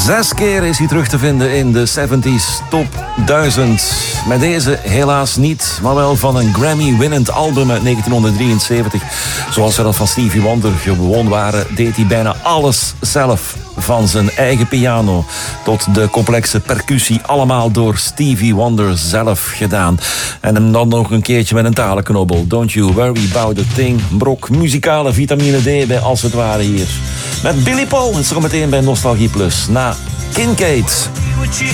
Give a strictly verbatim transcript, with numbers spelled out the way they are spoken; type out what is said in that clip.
Zes keer is hij terug te vinden in de zeventig Top duizend. Met deze helaas niet, maar wel van een Grammy-winnend album uit negentienhonderddrieënzeventig. Zoals we dat van Stevie Wonder gewoon waren, deed hij bijna alles zelf. Van zijn eigen piano tot de complexe percussie. Allemaal door Stevie Wonder zelf gedaan. En hem dan nog een keertje met een talenknobbel. Don't you worry about a thing. Brok muzikale vitamine D bij Als het ware hier. Met Billy Paul is er meteen bij Nostalgie Plus. Na Kincaid.